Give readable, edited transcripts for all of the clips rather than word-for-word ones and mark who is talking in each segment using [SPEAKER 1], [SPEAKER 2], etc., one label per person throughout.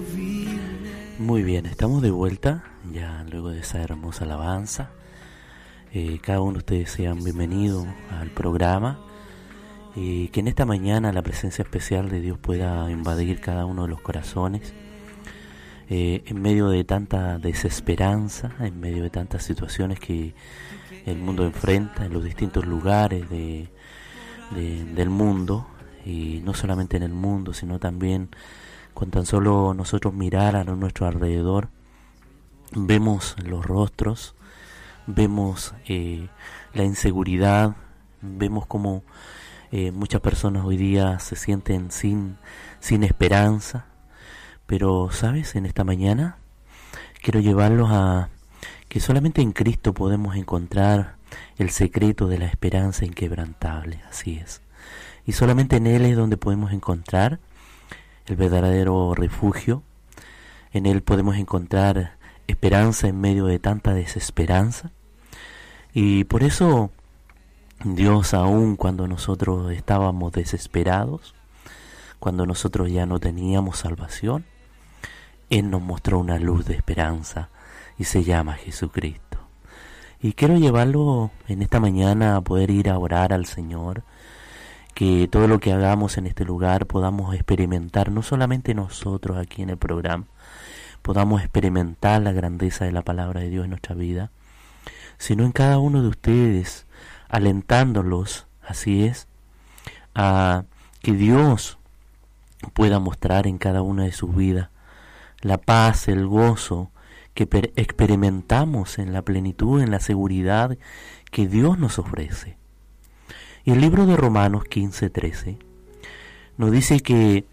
[SPEAKER 1] Muy bien, estamos de vuelta ya luego de esa hermosa alabanza. Cada uno de ustedes sean bienvenidos al programa. Que en esta mañana la presencia especial de Dios pueda invadir cada uno de los corazones. En medio de tanta desesperanza, en medio de tantas situaciones que el mundo enfrenta en los distintos lugares del mundo, y no solamente en el mundo, sino también con tan solo nosotros mirar a nuestro alrededor, vemos los rostros, vemos la inseguridad, vemos como muchas personas hoy día se sienten sin esperanza. Pero, ¿sabes? En esta mañana quiero llevarlos a que solamente en Cristo podemos encontrar el secreto de la esperanza inquebrantable, así es. Y solamente en Él es donde podemos encontrar el verdadero refugio. En Él podemos encontrar esperanza en medio de tanta desesperanza. Y por eso Dios, aun cuando nosotros estábamos desesperados, cuando nosotros ya no teníamos salvación, Él nos mostró una luz de esperanza y se llama Jesucristo. Y quiero llevarlo en esta mañana a poder ir a orar al Señor, que todo lo que hagamos en este lugar podamos experimentar, no solamente nosotros aquí en el programa, podamos experimentar la grandeza de la palabra de Dios en nuestra vida, sino en cada uno de ustedes, alentándolos, así es, a que Dios pueda mostrar en cada una de sus vidas la paz, el gozo que experimentamos en la plenitud, en la seguridad que Dios nos ofrece. Y el libro de Romanos 15:13 nos dice que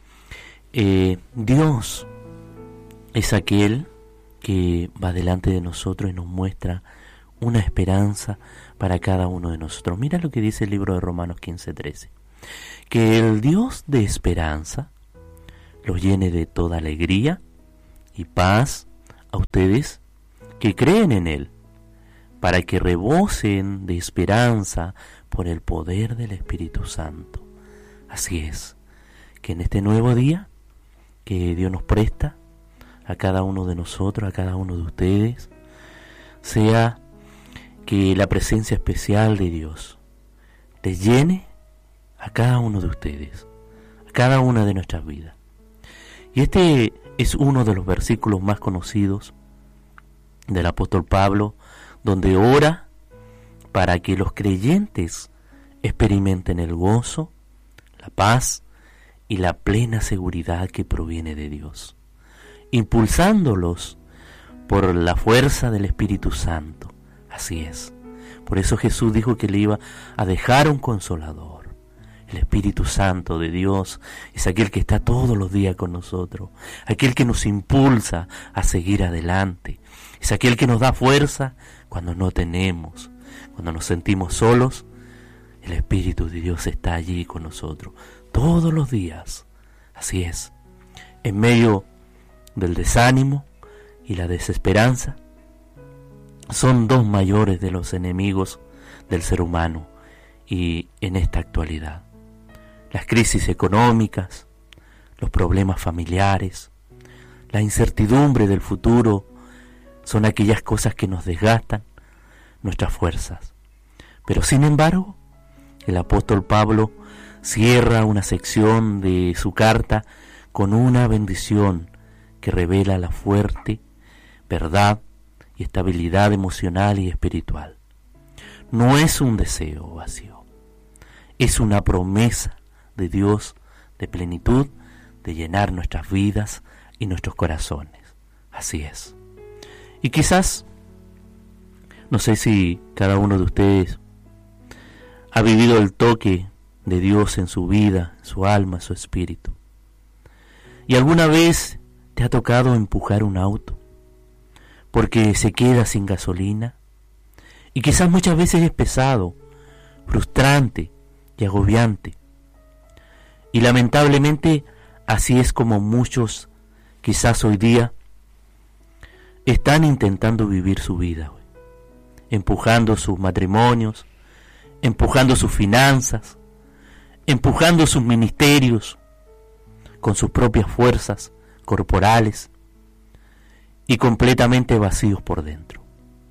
[SPEAKER 1] Dios es aquel que va delante de nosotros y nos muestra una esperanza para cada uno de nosotros. Mira lo que dice el libro de Romanos 15:13. Que el Dios de esperanza los llene de toda alegría y paz a ustedes que creen en Él, para que rebosen de esperanza por el poder del Espíritu Santo. Así es, que en este nuevo día que Dios nos presta a cada uno de nosotros, a cada uno de ustedes, sea que la presencia especial de Dios les llene a cada uno de ustedes, a cada una de nuestras vidas. Y este es uno de los versículos más conocidos del apóstol Pablo, donde ora para que los creyentes experimenten el gozo, la paz y la plena seguridad que proviene de Dios, impulsándolos por la fuerza del Espíritu Santo. Así es. Por eso Jesús dijo que le iba a dejar un consolador. El Espíritu Santo de Dios es aquel que está todos los días con nosotros, aquel que nos impulsa a seguir adelante, es aquel que nos da fuerza cuando no tenemos, cuando nos sentimos solos. El Espíritu de Dios está allí con nosotros todos los días. Así es, en medio del desánimo y la desesperanza, son dos mayores de los enemigos del ser humano y en esta actualidad. Las crisis económicas, los problemas familiares, la incertidumbre del futuro son aquellas cosas que nos desgastan nuestras fuerzas. Pero sin embargo, el apóstol Pablo cierra una sección de su carta con una bendición que revela la fuerte verdad y estabilidad emocional y espiritual. No es un deseo vacío, es una promesa de Dios de plenitud, de llenar nuestras vidas y nuestros corazones. Así es. Y quizás, no sé si cada uno de ustedes ha vivido el toque de Dios en su vida, su alma, su espíritu. Y alguna vez te ha tocado empujar un auto porque se queda sin gasolina. Y quizás muchas veces es pesado, frustrante y agobiante. Y lamentablemente así es como muchos quizás hoy día están intentando vivir su vida, empujando sus matrimonios, empujando sus finanzas, empujando sus ministerios con sus propias fuerzas, corporales y completamente vacíos por dentro.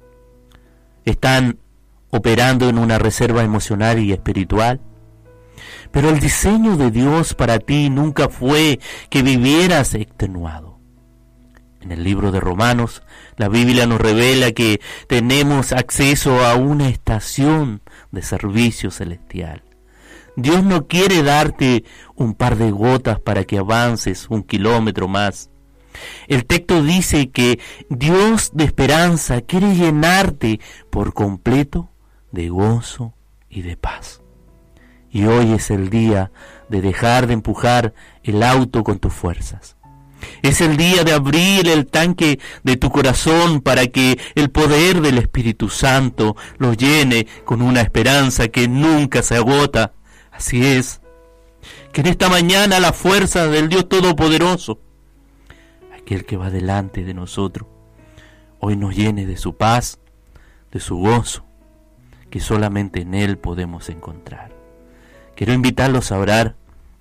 [SPEAKER 1] Están operando en una reserva emocional y espiritual, pero el diseño de Dios para ti nunca fue que vivieras extenuado. En el libro de Romanos, la Biblia nos revela que tenemos acceso a una estación de servicio celestial. Dios no quiere darte un par de gotas para que avances 1 kilómetro más. El texto dice que Dios de esperanza quiere llenarte por completo de gozo y de paz. Y hoy es el día de dejar de empujar el auto con tus fuerzas. Es el día de abrir el tanque de tu corazón para que el poder del Espíritu Santo lo llene con una esperanza que nunca se agota. Así es, que en esta mañana la fuerza del Dios Todopoderoso, aquel que va delante de nosotros, hoy nos llene de su paz, de su gozo, que solamente en Él podemos encontrar. Quiero invitarlos a orar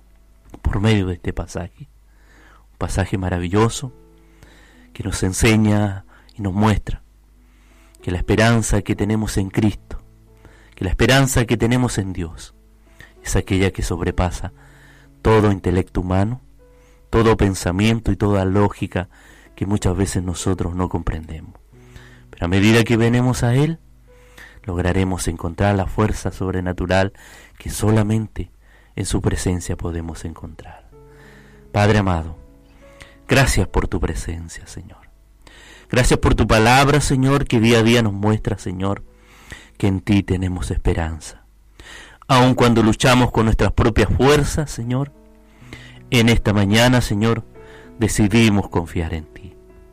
[SPEAKER 1] por medio de este pasaje, un pasaje maravilloso que nos enseña y nos muestra que la esperanza que tenemos en Cristo, que la esperanza que tenemos en Dios, es aquella que sobrepasa todo intelecto humano, todo pensamiento y toda lógica que muchas veces nosotros no comprendemos. Pero a medida que venimos a Él, lograremos encontrar la fuerza sobrenatural que solamente en su presencia podemos encontrar. Padre amado, gracias por tu presencia, Señor. Gracias por tu palabra, Señor, que día a día nos muestra, Señor, que en ti tenemos esperanza. Aun cuando luchamos con nuestras propias fuerzas, Señor, en esta mañana, Señor, decidimos confiar en ti.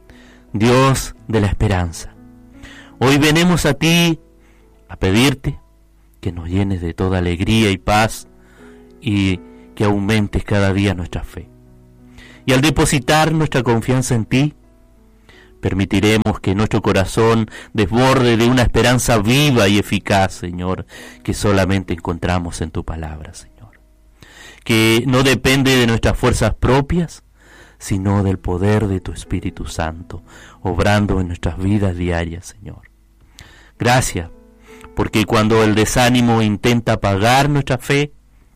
[SPEAKER 1] Dios de la esperanza, hoy venimos a ti a pedirte que nos llenes de toda alegría y paz y que aumentes cada día nuestra fe. Y al depositar nuestra confianza en ti, permitiremos que nuestro corazón desborde de una esperanza viva y eficaz, Señor, que solamente encontramos en tu palabra, Señor. Que no depende de nuestras fuerzas propias, sino del poder de tu Espíritu Santo, obrando en nuestras vidas diarias, Señor. Gracias, porque cuando el desánimo intenta apagar nuestra fe,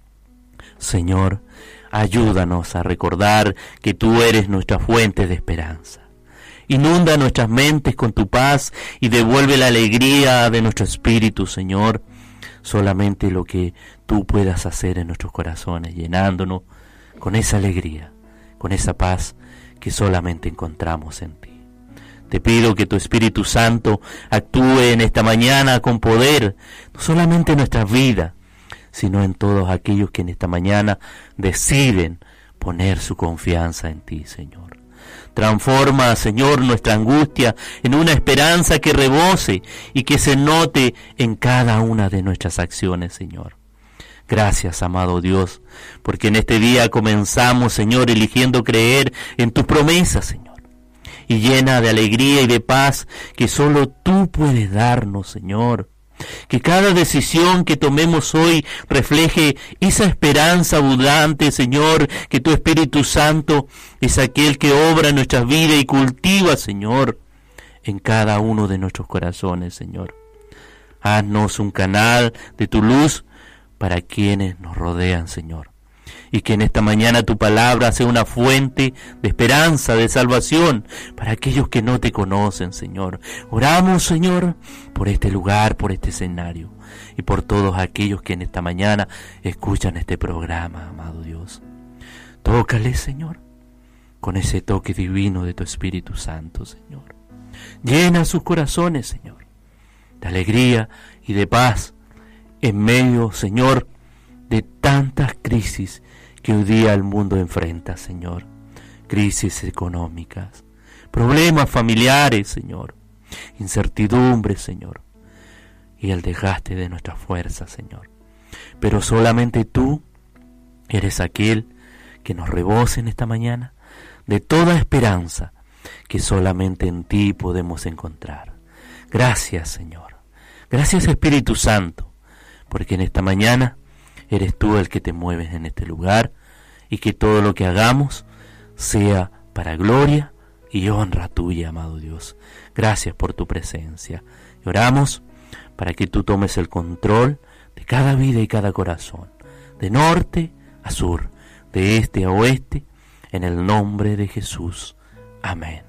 [SPEAKER 1] Señor, ayúdanos a recordar que tú eres nuestra fuente de esperanza. Inunda nuestras mentes con tu paz y devuelve la alegría de nuestro espíritu, Señor. Solamente lo que tú puedas hacer en nuestros corazones, llenándonos con esa alegría, con esa paz que solamente encontramos en ti. Te pido que tu Espíritu Santo actúe en esta mañana con poder, no solamente en nuestras vidas, sino en todos aquellos que en esta mañana deciden poner su confianza en ti, Señor. Transforma, Señor, nuestra angustia en una esperanza que rebose y que se note en cada una de nuestras acciones, Señor. Gracias, amado Dios, porque en este día comenzamos, Señor, eligiendo creer en tus promesas, Señor, y llena de alegría y de paz que solo tú puedes darnos, Señor. Que cada decisión que tomemos hoy refleje esa esperanza abundante, Señor, que tu Espíritu Santo es aquel que obra en nuestras vidas y cultiva, Señor, en cada uno de nuestros corazones, Señor. Haznos un canal de tu luz para quienes nos rodean, Señor. Y que en esta mañana tu palabra sea una fuente de esperanza, de salvación para aquellos que no te conocen, Señor. Oramos, Señor, por este lugar, por este escenario y por todos aquellos que en esta mañana escuchan este programa, amado Dios. Tócale, Señor, con ese toque divino de tu Espíritu Santo, Señor. Llena sus corazones, Señor, de alegría y de paz en medio, Señor, de tantas crisis que hoy día el mundo enfrenta, Señor. Crisis económicas, problemas familiares, Señor, incertidumbres, Señor, y el desgaste de nuestras fuerzas, Señor. Pero solamente tú eres aquel que nos rebose en esta mañana de toda esperanza que solamente en ti podemos encontrar. Gracias, Señor. Gracias, Espíritu Santo, porque en esta mañana eres tú el que te mueves en este lugar y que todo lo que hagamos sea para gloria y honra tuya, amado Dios. Gracias por tu presencia. Y oramos para que tú tomes el control de cada vida y cada corazón, de norte a sur, de este a oeste, en el nombre de Jesús. Amén.